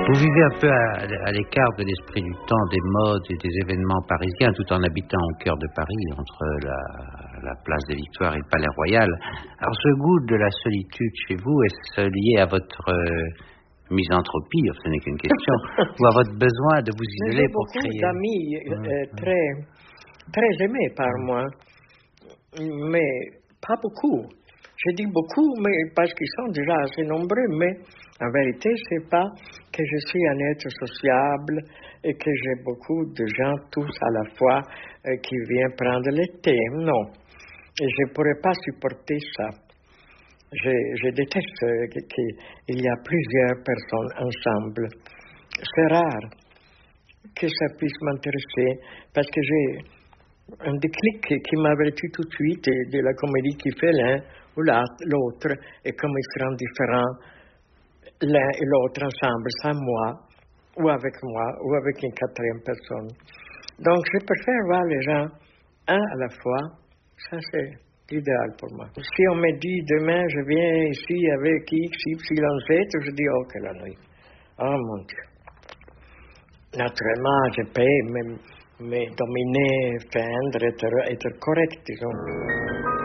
Vous vivez un peu à l'écart de l'esprit du temps, des modes et des événements parisiens, tout en habitant au cœur de Paris, entre la place des Victoires et le Palais Royal. Alors, ce goût de la solitude chez vous, est-ce lié à votre misanthropie, ce n'est qu'une question, ou à votre besoin de vous isoler pour créer? J'ai beaucoup d'amis très aimés par moi, mais pas beaucoup. Je dis beaucoup, mais parce qu'ils sont déjà assez nombreux, mais en vérité, c'est pas que je suis un être sociable et que j'ai beaucoup de gens tous à la fois qui viennent prendre le thé. Non. Et je ne pourrais pas supporter ça. Je déteste qu'il y a plusieurs personnes ensemble. C'est rare que ça puisse m'intéresser parce que j'ai un déclic qui m'avertit tout de suite de la comédie qui fait l'un ou l'autre et comme ils seront différents l'un et l'autre ensemble, sans moi ou avec une quatrième personne. Donc je préfère voir les gens un à la fois. Ça c'est l'idéal pour moi. Si on me dit demain je viens ici avec X, Y, Z, je dis ok la nuit. Oh mon Dieu. Naturellement je peux me dominer, feindre, être correct, disons.